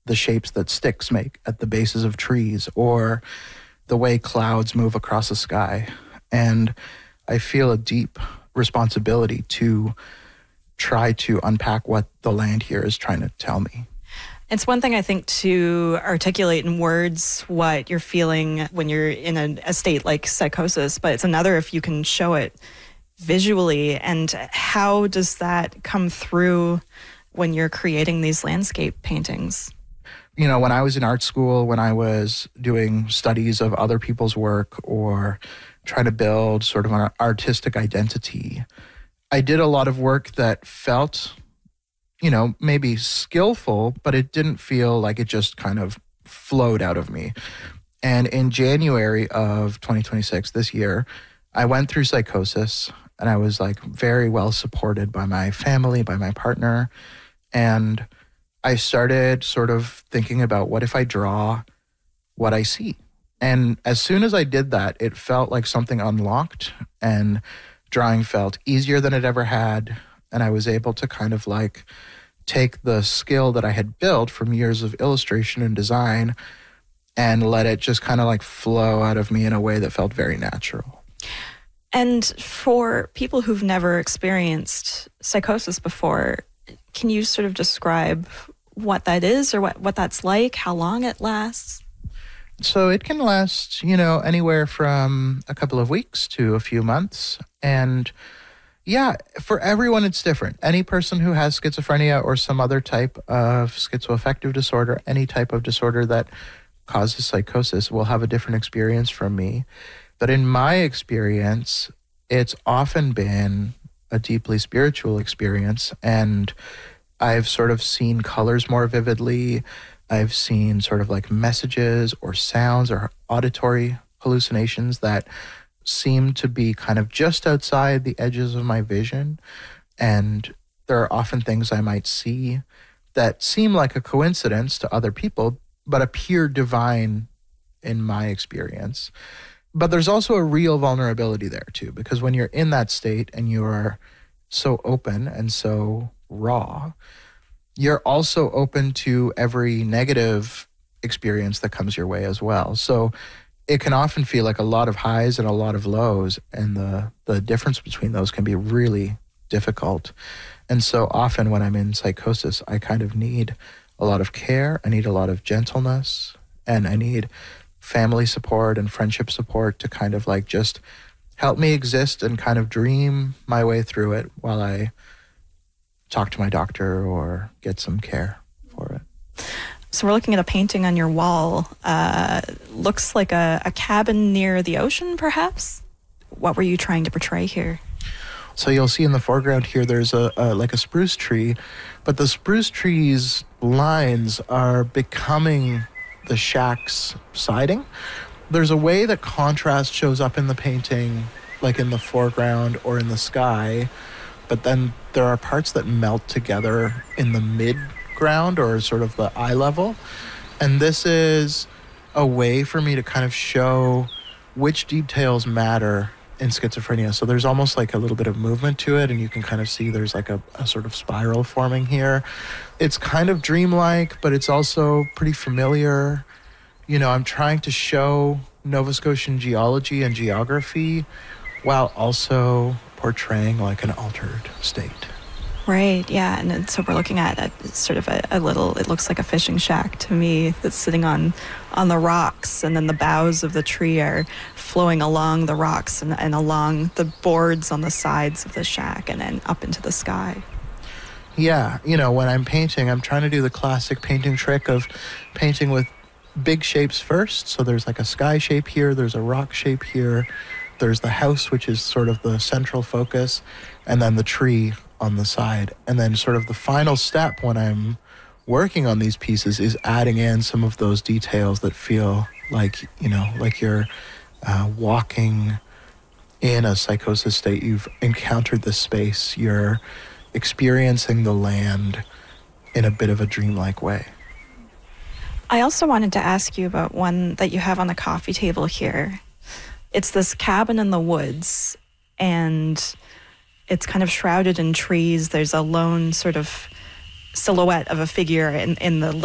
the shapes that sticks make at the bases of trees, or the way clouds move across the sky. And I feel a deep responsibility to try to unpack what the land here is trying to tell me. It's one thing, I think, to articulate in words what you're feeling when you're in a state like psychosis, but it's another if you can show it visually. And how does that come through when you're creating these landscape paintings? You know, when I was in art school, when I was doing studies of other people's work or trying to build sort of an artistic identity, I did a lot of work that felt, you know, maybe skillful, but it didn't feel like it just kind of flowed out of me. And in January of 2026, this year, I went through psychosis, and I was like very well supported by my family, by my partner. And I started sort of thinking about, what if I draw what I see? And as soon as I did that, it felt like something unlocked, and drawing felt easier than it ever had. And I was able to kind of like take the skill that I had built from years of illustration and design and let it just kind of like flow out of me in a way that felt very natural. And for people who've never experienced psychosis before, can you sort of describe what that is, or what that's like, how long it lasts? So it can last, you know, anywhere from a couple of weeks to a few months. And yeah, for everyone, it's different. Any person who has schizophrenia or some other type of schizoaffective disorder, any type of disorder that causes psychosis, will have a different experience from me. But in my experience, it's often been a deeply spiritual experience. And I've sort of seen colors more vividly. I've seen sort of like messages or sounds or auditory hallucinations that seem to be kind of just outside the edges of my vision. And there are often things I might see that seem like a coincidence to other people, but appear divine in my experience. But there's also a real vulnerability there too, because when you're in that state and you're so open and so raw, you're also open to every negative experience that comes your way as well. So it can often feel like a lot of highs and a lot of lows, and the difference between those can be really difficult. And so often when I'm in psychosis, I kind of need a lot of care, I need a lot of gentleness, and I need family support and friendship support to kind of like just help me exist and kind of dream my way through it while I talk to my doctor or get some care for it. So we're looking at a painting on your wall. Looks like a cabin near the ocean, perhaps? What were you trying to portray here? So you'll see in the foreground here, there's like a spruce tree, but the spruce tree's lines are becoming the shack's siding. There's a way that contrast shows up in the painting, like in the foreground or in the sky, but then there are parts that melt together in the mid-ground or sort of the eye level. And this is a way for me to kind of show which details matter in schizophrenia. So there's almost like a little bit of movement to it, and you can kind of see there's like a sort of spiral forming here. It's kind of dreamlike, but it's also pretty familiar. You know, I'm trying to show Nova Scotian geology and geography while also portraying like an altered state. Right, yeah. And so we're looking at sort of a little, it looks like a fishing shack to me that's sitting on the rocks, and then the boughs of the tree are flowing along the rocks and along the boards on the sides of the shack and then up into the sky. Yeah, you know, when I'm painting, I'm trying to do the classic painting trick of painting with big shapes first. So there's like a sky shape here, there's a rock shape here, there's the house, which is sort of the central focus, and then the tree on the side. And then sort of the final step when I'm working on these pieces is adding in some of those details that feel like, you know, like you're walking in a psychosis state. You've encountered this space, you're experiencing the land in a bit of a dreamlike way. I also wanted to ask you about one that you have on the coffee table here. It's this cabin in the woods, and it's kind of shrouded in trees. There's a lone sort of silhouette of a figure in the